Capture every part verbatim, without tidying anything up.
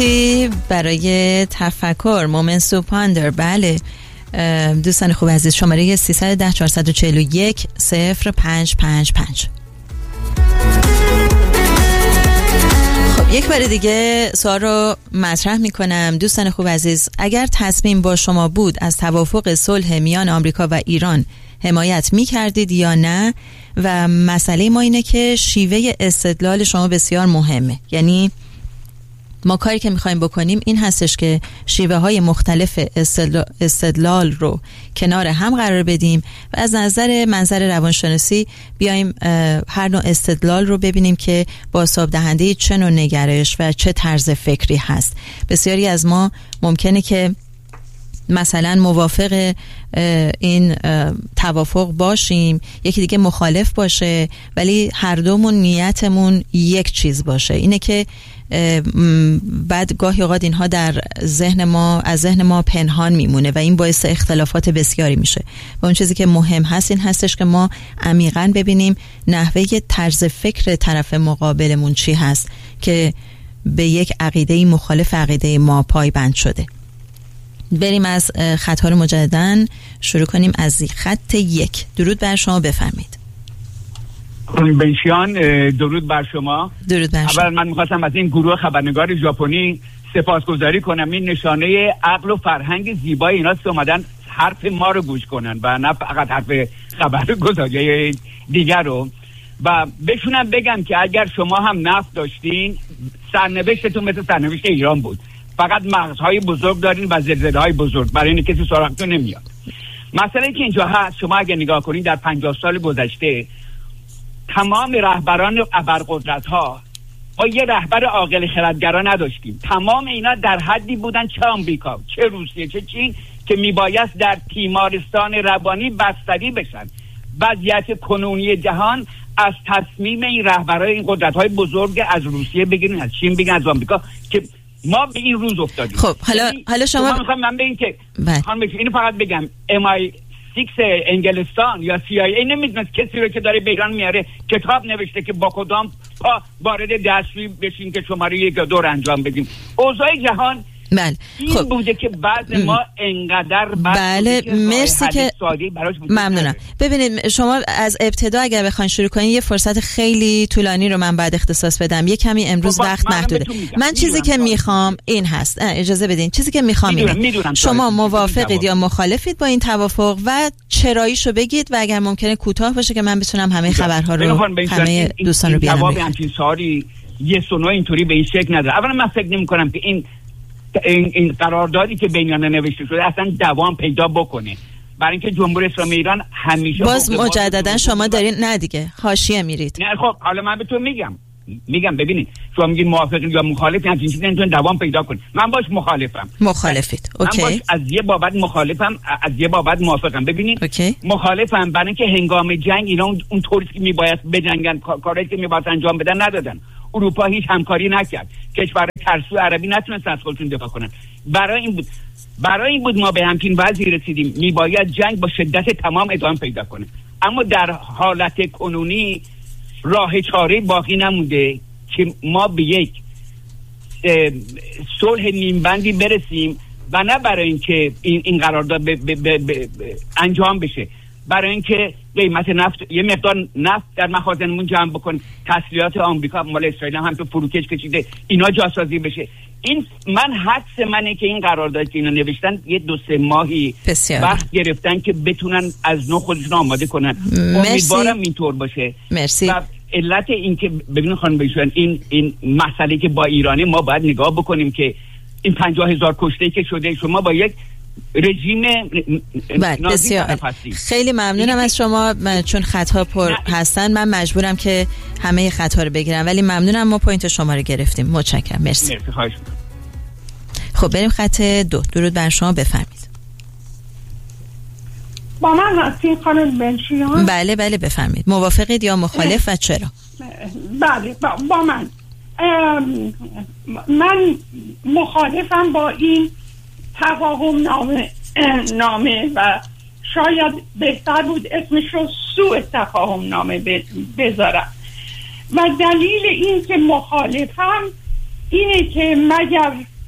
برای تفکر مومنت تو پاندر. بله دوستان خوب عزیز، شماره سیصد و ده چهارصد و چهل و یک صفر پنج پنج پنج. خب یک بار دیگه سوال رو مطرح میکنم دوستان خوب عزیز، اگر تصمیم با شما بود از توافق صلح میان آمریکا و ایران حمایت میکردید یا نه؟ و مسئله ما اینه که شیوه استدلال شما بسیار مهمه. یعنی ما کاری که میخوایم بکنیم این هستش که شیوه های مختلف استدلال رو کنار هم قرار بدیم و از نظر منظر روانشناسی بیایم هر نوع استدلال رو ببینیم که بازتاب دهنده چه نوع نگرش و چه طرز فکری هست. بسیاری از ما ممکنه که مثلا موافق این توافق باشیم، یکی دیگه مخالف باشه، ولی هر دومون نیتمون یک چیز باشه. اینه که بعد گاهی اوقات اینها در ذهن ما از ذهن ما پنهان میمونه و این باعث اختلافات بسیاری میشه. و اون چیزی که مهم هست این هستش که ما عمیقاً ببینیم نحوه طرز فکر طرف مقابلمون چی هست که به یک عقیده مخالف عقیده ما پایبند شده. بریم از خط‌ها رو مجدداً شروع کنیم. از خط یک. درود بر شما، بفرمایید. بنشیان، درود بر شما. درود بر شما. اول من می‌خواستم از این گروه خبرنگار ژاپنی سپاسگزاری کنم. این نشانه عقل و فرهنگ زیبای ایناست که اومدن حرف ما رو گوش کنن و نه فقط حرف خبرگزاری دیگر رو. و بهشونم بگم که اگر شما هم نفت داشتین سرنوشتتون مثل سرنوشت ایران بود. فقط مغزهای بزرگ دارین و زلزله‌های بزرگ، برای اینکه کسی سراغتون نمیاد. مسئله که اینجا هست، شما اگه نگاه کنین در پنجاه سال گذشته تمام رهبران ابرقدرت‌ها ما یه رهبر عاقل خردگرا نداشتیم. تمام اینا در حدی بودن، چه آمریکا چه روسیه چه چین، که میبایست در تیمارستان روانی بستری بشن. وضعیت کنونی جهان از تصمیم این رهبرای این قدرت‌های بزرگ از روسیه بگیرین، از چین بگیرین، از آمریکا، که ما به این روز افتادیم. خب حالا یعنی حالا شما میخوام من به این که خانم اینو فقط بگم ام آی سیکس انگلستان یا سی آی ای نمیدونست کسی رو که داره به ایران میاره کتاب نوشته که با کدام پا وارد دستشویی بشین که شماره یک یا دور انجام بدیم. اوضاع جهان بله. این خب. بوده که بعد ما انقدر بله مرسی که ممنونم. ببینید شما از ابتدا اگر بخواید شروع کنین یه فرصت خیلی طولانی رو من بعد اختصاص بدم. یه کمی امروز خب وقت محدوده. من چیزی که میخوام این هست، اجازه بدین، چیزی که میخوام اینه شما موافقید یا مخالفید با این توافق و چراییشو بگید و اگر ممکنه کوتاه باشه که من بتونم همه خبرها رو همه دوستان رو بیارم. جواب همین سوالی یه سونو اینطوری به این شکل نداره. اولا من فکر نمی‌کنم که این این, این قراردادی که بین‌المللی نوشته شده اصلا دوام پیدا بکنه، برای اینکه جمهوری اسلامی ایران همیشه باز مجددا شما دارین نه دیگه حاشیه میرید. نه خب حالا من به تو میگم میگم ببینید شما میگین موافق یا مخالف، همین چیزی نمیتونه دوام پیدا کنه. من باش مخالفم. مخالفید. اوکی. من باش از یه بابت مخالفم، از یه بابت موافقم. ببینید اوکی. مخالفم برای اینکه هنگام جنگ ایران اون طوری که میبایست بجنگن، کاری که میبایست انجام بدن ندادن. اروپا هیچ همکاری نکرد. کشور ترسو عربی نتونست از خودشون دفاع کنن. برای این بود برای این بود ما به همچین وضعی رسیدیم. میباید جنگ با شدت تمام ادامه پیدا کنه. اما در حالت کنونی راه چاره باقی نمونده که ما به یک صلح نیمبندی برسیم و نه برای اینکه این این قرارداد ب ب ب ب انجام بشه، برای اینکه قیمت نفت یه مقدار نفت در مخازنمون جمع بکن، تسلیحات آمریکا مال اسرائیل هم تو فروکش کشیده، اینا جاسازی بشه. این من حدس منه که این قراردادی که اینا نوشتن یه دو سه ماهی بسیار. وقت گرفتن که بتونن از نو خودشون آماده کنن. امیدوارم اینطور باشه. مرسی. و علت این که ببینید خانم بیشون این این مسئله که با ایرانی ما باید نگاه بکنیم که این پنجاه هزار کشته که شده، شما با یک رژیم نازی طرف هستید. خیلی ممنونم از شما. من چون خطها پر هستن من مجبورم که همه خطا رو بگیرم، ولی ممنونم ما پوینت شما رو گرفتیم. متشکرم. مرسی. مرسی. خواهش می‌کنم. خب بریم خط دو. درود بر شما، بفرمایید. با من هستین خانم بنشیان؟ بله بله بفرمایید. موافقید یا مخالف و چرا؟ بله با, با من من مخالفم با این تفاهم نامه نامه و شاید بهتر بود اسمش رو سوء تفاهم نامه بذارم. و دلیل این که مخالفم اینه که مگر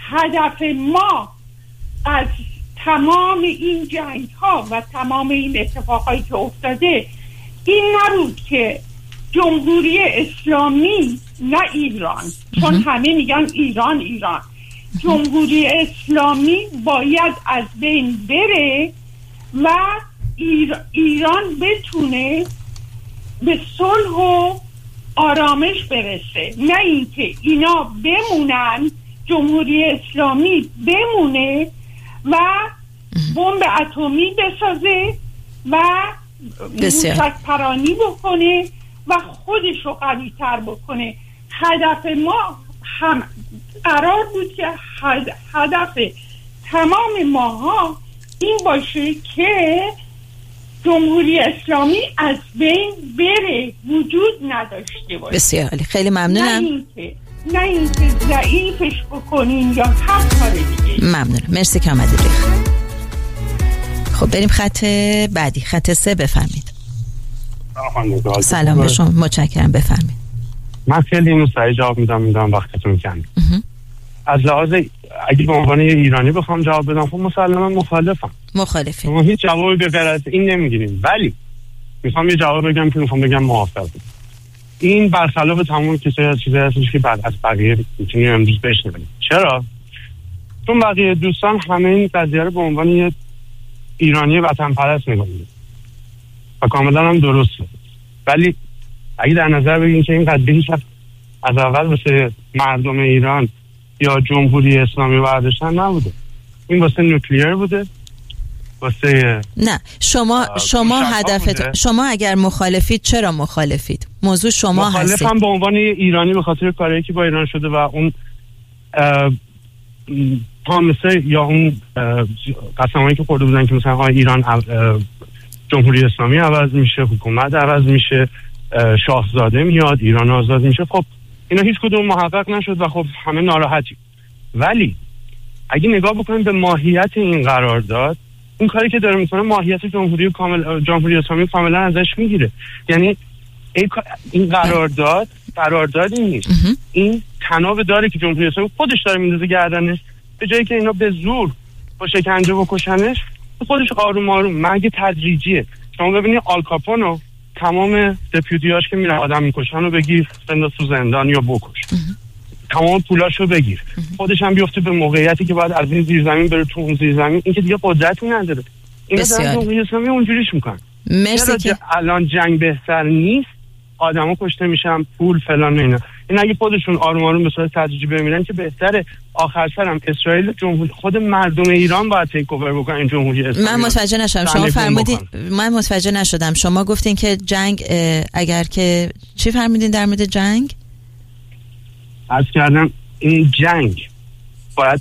هدف ما از تمام این جنگ ها و تمام این اتفاقایی که افتاده این نبود که جمهوری اسلامی، نه ایران، چون همه میگن ایران ایران، جمهوری اسلامی باید از بین بره و ایران بتونه به صلح و آرامش برسه، نه اینکه اینا بمونن، جمهوری اسلامی بمونه و بمب اتمی بسازه و موشک پرانی بکنه و خودش رو قوی تر بکنه. هدف ما هم قرار بود که هدف تمام ماها این باشه که جمهوری اسلامی از بین بره، وجود نداشته باشه. بسیار عالی، خیلی ممنونم. نه اینکه نه اینکه ضعیفش بکنین یا هر کار دیگه. ممنونم، مرسی که آمدید. خب بریم خط بعدی، خط سه، بفرمید. سلام به شما، متشکرم، بفرمید. من خیلی اینو سریع جواب میدم میدم وقتتون کم. از لحاظ اگه به عنوان ایرانی بخوام جواب بدم، خب مسلما مخالفم. مخالفی. ما هیچ جوابی به غیر از این نمیگیریم، ولی میخوام یه جواب بگم که میخوام بگم موافقم. این برخلاف تمام کسایی از چیزایی هستش که بعد از بقیه میتونیم امروز بشنویم. چرا؟ چون بقیه دوستان همه این قضیه رو به عنوان یه ایرانی وطن پرست نگاه میکنن و کاملا هم درسته. ولی اگه در نظر بگیریم که این قضیه هیچ از اول واسه مردم ایران یا جمهوری اسلامی برداشتن نبوده، این واسه نوکلیر بوده، واسه نه. شما شما هدفتون، شما اگر مخالفید چرا مخالفید؟ موضوع شما هستید. مخالفم به عنوان ایرانی به خاطر کاری که با ایران شده و اون حامسه یا اون قسمایی که خورده بودن که مثلا ایران جمهوری اسلامی عوض میشه، حکومت عوض میشه، شاهزاده میاد، ایران آزاد میشه. خب اینا هیچ کدوم محقق نشد و خب همه ناراحتی. ولی اگه نگاه بکنیم به ماهیت این قرارداد، این کاری که داره میکنه ماهیت جمهوری کامل جمهوری اسلامی کاملا ازش میگیره. یعنی این قرارداد قراردادی نیست، این تناب داره که جمهوری اسلامی خودش داره میندازه گردنش، به جایی که اینا به زور با شکنجه بکشنش، خودش آروم آروم مگه تدریجیه. شما ببینید آل کاپونو تمام دپیوتیاش که میرن آدم میکشن رو بگیر بنداز تو زندان یا بکش، تمام پولاشو بگیر، خودش هم بیفته به موقعیتی که باید از این زیرزمین بره تو اون زیرزمین. این که دیگه قدرتی نداره. اینا دارن جمهوری اسلامی اونجوریش میکنن. مرسی که الان جنگ بهتر نیست، آدما کشته میشن، پول فلان اینا. این اگه خودشون آروم آروم به صورت تدریجی بمیرن که بهتره. آخر سر هم اسرائیل جمهوری خود مردم ایران باید تیک اوور بکنه این جمهوری اسلامی. من متوجه نشدم شما فرمودین، من متوجه نشدم شما گفتین که جنگ اگر که چی فرمودین در مورد جنگ؟ عرض کردم این جنگ باید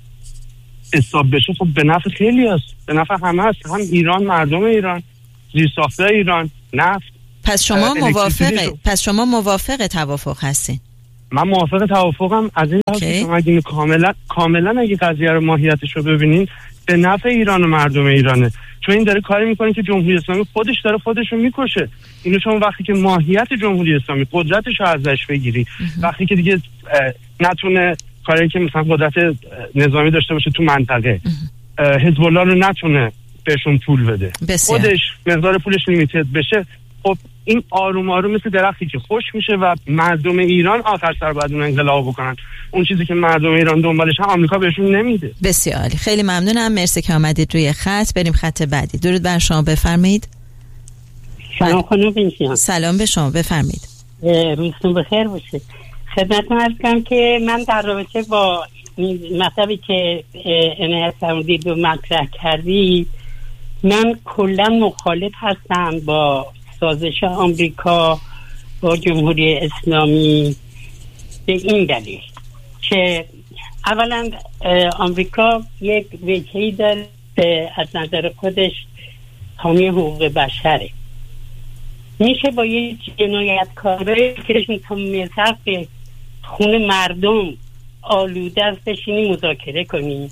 حساب بشه، خب به نفع خیلی هست، به نفع همه هست، هم ایران، مردم ایران، زیرساخته ایران، نفت. پس شما موافقه پس شما موافق توافق هستین؟ من موافق توافقم از این لحاظ که شما اگه کاملا کاملا اگه قضیه رو ماهیتش رو ببینین به نفع ایران و مردم ایرانه، چون این داره کاری میکنه که جمهوری اسلامی خودش داره خودش رو میکشه. اینو شما وقتی که ماهیت جمهوری اسلامی قدرتش رو ازش بگیری، وقتی که دیگه نتونه کاری که مثلا قدرت نظامی داشته باشه تو منطقه، حزب الله رو نتونه بهشون پول بده، بسیار. خودش مقدار پولش لیمیتد بشه، خب این آروم آروم مثل درختی که خوش میشه و مردم ایران آخر سر باید اون انقلاب بکنن. اون چیزی که مردم ایران دنبالش هم آمریکا بهشون نمیده. بسیار عالی، خیلی ممنونم، مرسی که آمدید روی خط. بریم خط بعدی. درود بر شما، بفرمایید. سلام خانم بنشیان. سلام به شما، بفرمایید. روزتون بخیر باشه. خدمتتون عرض کنم که من در رابطه با این مطلبی که عنایت فرمودید و مطرح کردید، من کلا مخالف هستم با سازش آمریکا با جمهوری اسلامی به این دلیل که اولا آمریکا یک وجهی داره از نظر خودش حامی حقوق بشره، میشه با یه جنایتکاره که میتونه خون مردم آلوده است بشینی مذاکره کنی.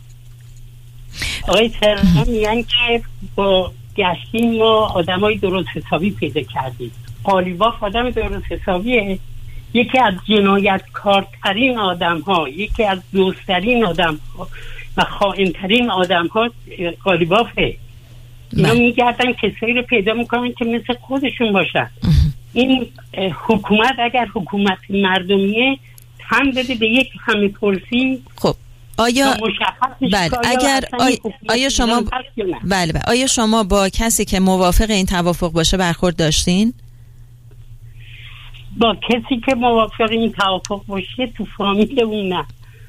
آقای سرمان میگن که با گشتیم ما آدم های درست حسابی پیدا کردیم. قالیباف آدم درست حسابیه یکی از جنایتکارترین آدم ها، یکی از دوستترین آدم ها و خائن‌ترین آدم ها قالیبافه. اینا میگردن کسایی رو پیدا میکنن که مثل خودشون باشن. این حکومت اگر حکومت مردمیه هم بده به یک همه پرسی. خب آیا بله اگر آیا, آیا شما بله بله آیا شما با کسی که موافق این توافق باشه برخورد داشتین؟ با کسی که موافق این توافق باشه تو فامیل اون نه.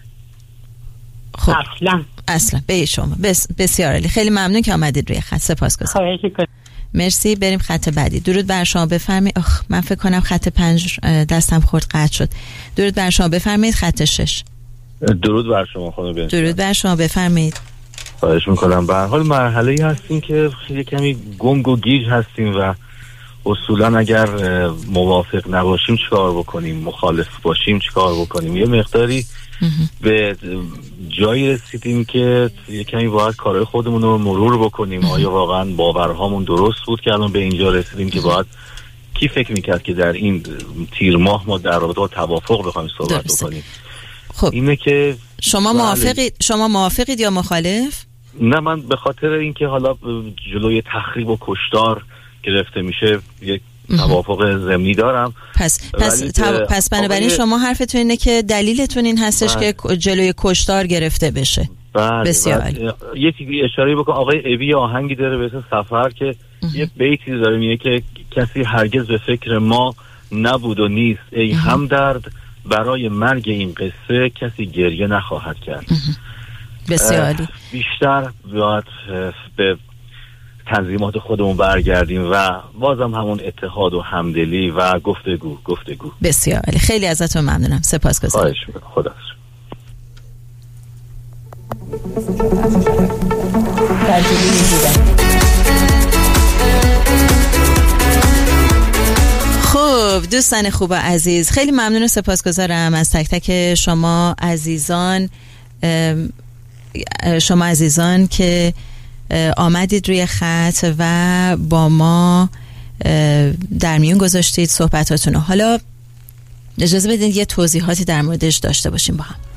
خب اصلا اصلا به شما بس بسیار عالی، خیلی ممنون که آمدید روی خط. سپاسگزارم. مرسی. بریم خط بعدی. درود بر شما، بفرمایید. آخ من فکر کنم خط پنج دستم خورد قطع شد. درود بر شما، بفرمایید. خط شش. درود بر شما خانم بنت. درود بر شما، بفرمایید. خواهش میکنم. به هر حال مرحله‌ای هستیم که خیلی کمی گنگ و گیج هستیم و اصولا اگر موافق نباشیم چیکار بکنیم، مخالف باشیم چیکار بکنیم. یه مقداری به جایی رسیدیم که یه کمی باید کارهای خودمون رو مرور بکنیم. آیا واقعا باورهامون درست بود که الان به اینجا رسیدیم که باید کی فکر میکرد که در این تیر ماه ما در رابطه با توافق بخوایم صحبت بکنیم. خب اینه که شما موافقید شما موافقید یا مخالف؟ نه من به خاطر اینکه حالا جلوی تخریب و کشتار گرفته میشه یک توافق ضمنی دارم. پس پس تو... پس بنابراین شما حرفتون اینه که دلیلتون این هستش بله. که جلوی کشتار گرفته بشه. بله. بسیار عالی. یکی اشاره بکن آقای ابی آهنگی داره به اسم سفر که اه. یه بیتی داره میگه که کسی هرگز به فکر ما نبود و نیست ای همدرد، برای مرگ این قصه کسی گریه نخواهد کرد. بسیار عالی. بیشتر باید به تنظیمات خودمون برگردیم و بازم همون اتحاد و همدلی و گفتگو گفتگو. بسیار عالی، خیلی ازتون ممنونم. سپاسگزارم. خواهش می‌کنم. خدا خب دوستان خوب و عزیز، خیلی ممنون و سپاسگزارم از تک تک شما عزیزان شما عزیزان که آمدید روی خط و با ما در میون گذاشتید صحبتاتون. حالا اجازه بدید یه توضیحاتی در موردش داشته باشیم با هم.